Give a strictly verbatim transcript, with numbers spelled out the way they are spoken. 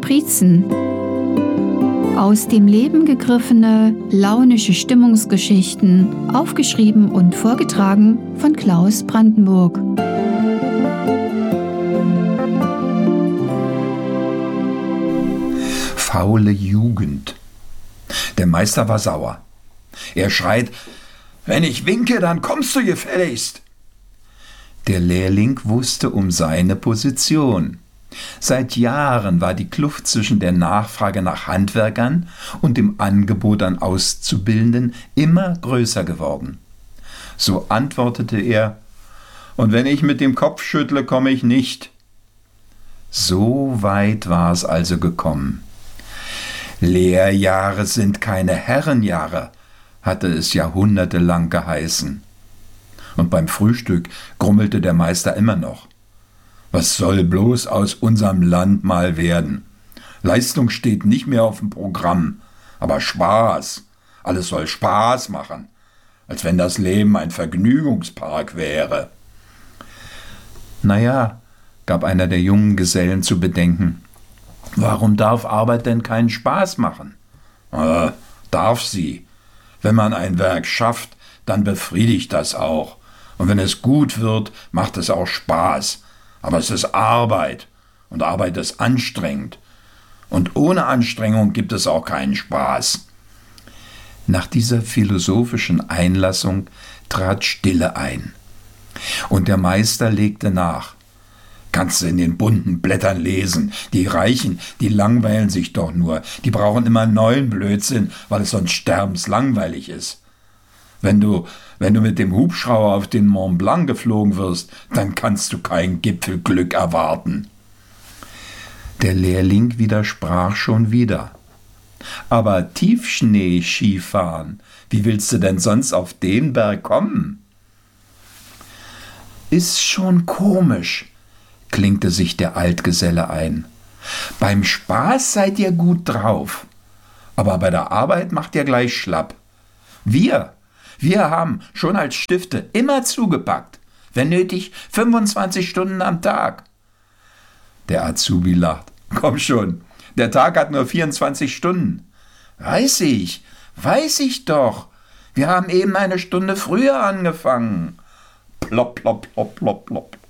Kaprizen. Aus dem Leben gegriffene, launische Stimmungsgeschichten, aufgeschrieben und vorgetragen von Klaus Brandenburg. Faule Jugend. Der Meister war sauer. Er schreit: »Wenn ich winke, dann kommst du gefälligst!« Der Lehrling wusste um seine Position. Seit Jahren war die Kluft zwischen der Nachfrage nach Handwerkern und dem Angebot an Auszubildenden immer größer geworden. So antwortete er: »Und wenn ich mit dem Kopf schüttle, komme ich nicht.« So weit war es also gekommen. Lehrjahre sind keine Herrenjahre, hatte es jahrhundertelang geheißen. Und beim Frühstück grummelte der Meister immer noch: »Was soll bloß aus unserem Land mal werden? Leistung steht nicht mehr auf dem Programm, aber Spaß. Alles soll Spaß machen, als wenn das Leben ein Vergnügungspark wäre.« »Naja«, gab einer der jungen Gesellen zu bedenken, »warum darf Arbeit denn keinen Spaß machen?« »Äh, darf sie. Wenn man ein Werk schafft, dann befriedigt das auch. Und wenn es gut wird, macht es auch Spaß. Aber es ist Arbeit. Und Arbeit ist anstrengend. Und ohne Anstrengung gibt es auch keinen Spaß.« Nach dieser philosophischen Einlassung trat Stille ein. Und der Meister legte nach: »Kannst du in den bunten Blättern lesen. Die Reichen, die langweilen sich doch nur. Die brauchen immer neuen Blödsinn, weil es sonst sterbenslangweilig ist. Wenn du, wenn du mit dem Hubschrauber auf den Mont Blanc geflogen wirst, dann kannst du kein Gipfelglück erwarten.« Der Lehrling widersprach schon wieder: »Aber Tiefschnee-Skifahren, wie willst du denn sonst auf den Berg kommen?« »Ist schon komisch«, klinkte sich der Altgeselle ein. »Beim Spaß seid ihr gut drauf, aber bei der Arbeit macht ihr gleich schlapp. Wir, wir haben schon als Stifte immer zugepackt, wenn nötig fünfundzwanzig Stunden am Tag.« Der Azubi lacht: »Komm schon, der Tag hat nur vierundzwanzig Stunden.« »Weiß ich, weiß ich doch. Wir haben eben eine Stunde früher angefangen.« Plopp, plopp, plopp, plopp, plopp.